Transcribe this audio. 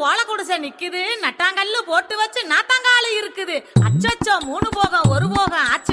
ஓலை குடிசை நிக்குது, நட்டாங்கல்லு போட்டு வச்சு நாத்தாங்காலு இருக்குது. அச்சச்சோ 3 போகம் 1 போகம்